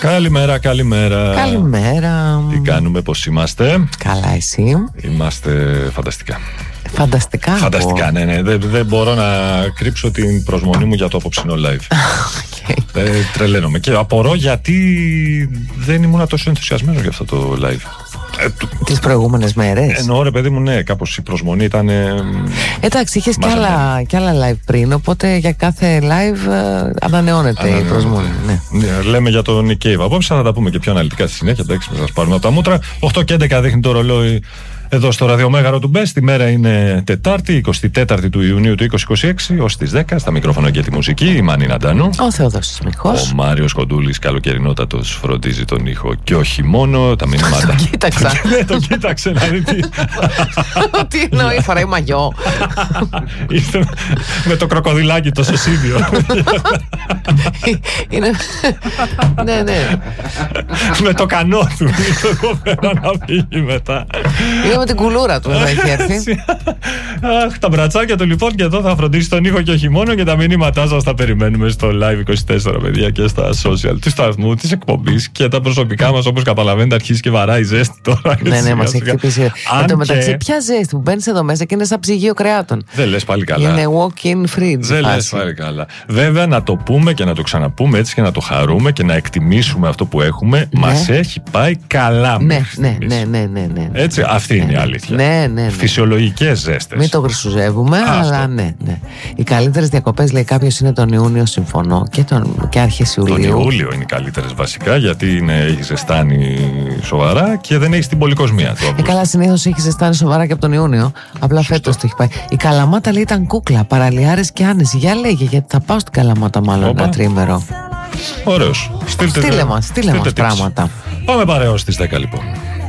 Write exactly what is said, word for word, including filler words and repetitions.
Καλημέρα, καλημέρα. Καλημέρα. Τι κάνουμε, πώς είμαστε? Καλά, εσύ? Είμαστε φανταστικά. Φανταστικά. Φανταστικά, ναι, ναι. Δεν, δεν μπορώ να κρύψω την προσμονή μου για το απόψινό live. Okay. Ε, τρελαίνομαι και απορώ γιατί δεν ήμουν τόσο ενθουσιασμένος για αυτό το live. Τις προηγούμενες μέρες. Εννοώ, ρε παιδί μου, ναι, κάπως η προσμονή ήταν. Εντάξει, είχες κι άλλα, κι άλλα live πριν, οπότε για κάθε live ε, ανανεώνεται η προσμονή. Ναι. Ναι, λέμε για τον Nick Cave. Απόψε θα τα πούμε και πιο αναλυτικά στη συνέχεια. Εντάξει, θα σας πάρουμε από τα μούτρα. οκτώ και έντεκα δείχνει το ρολόι εδώ στο ραδιομέγαρο του Μπες. Τη μέρα είναι Τετάρτη, εικοστή τέταρτη του Ιουνίου του είκοσι είκοσι έξι, ως τις δέκα. Στα μικρόφωνα και τη μουσική, η Μάνη Ναντάνου. Ο Θεόδωρος Μιχός. Ο Μάριος Κοντούλης, καλοκαιρινότατος, φροντίζει τον ήχο και όχι μόνο. Τα μηνύματα. Τον κοίταξα. Ναι, τον κοίταξε να δει τι. Τι εννοεί, φοράει μαγιό. Ήρθε με το κροκοδιλάκι το σωσίδιο. Είναι. Ναι, ναι. Με το κανό του. Εγώ πέρα να φύγει μετά. Είναι με την κουλούρα του εδώ έχει έρθει. Αχ, τα μπρατσάκια του λοιπόν, και εδώ θα φροντίσει τον ήχο και όχι μόνο, και τα μηνύματά σας τα περιμένουμε στο Live είκοσι τέσσερα, παιδιά, και στα social του σταθμού, της εκπομπής και τα προσωπικά μας, όπως καταλαβαίνετε, αρχίζει και βαράει ζέστη τώρα. Ναι, ναι, μας έχει χτυπήσει. Εν τω μεταξύ, ποια ζέστη που μπαίνεις εδώ μέσα και είναι σαν ψυγείο κρεάτων. Δεν λες πάλι καλά. Είναι walk-in fridge. Δεν λες πάλι καλά. Βέβαια, να το πούμε και να το ξαναπούμε έτσι και να το χαρούμε και να εκτιμήσουμε αυτό που έχουμε. Μας έχει πάει καλά. Ναι, ναι, ναι, ναι, ναι. Έτσι, αυτή είναι η αλήθεια. Ναι, ναι, ναι. Φυσιολογικές ζέστες. Μην το γρουσουζεύουμε, αλλά ναι, ναι. Οι καλύτερες διακοπές, λέει κάποιος, είναι τον Ιούνιο, συμφωνώ. Και, τον, και αρχές Ιουλίου. Τον Ιούλιο είναι οι καλύτερες βασικά, γιατί είναι, έχει ζεστάνει σοβαρά και δεν έχει την πολυκοσμία του. Ε, καλά, συνήθως έχει ζεστάνει σοβαρά και από τον Ιούνιο. Απλά φέτος το έχει πάει. Η Καλαμάτα, λέει, ήταν κούκλα, παραλιάρες και άνεση. Για λέγε, γιατί θα πάω στην Καλαμάτα μάλλον ένα τρίμερο. Ωραίος. Στείλτε, στείλε μας, στείλε μας πράγματα. Πάμε παρέως στις δέκα λοιπόν.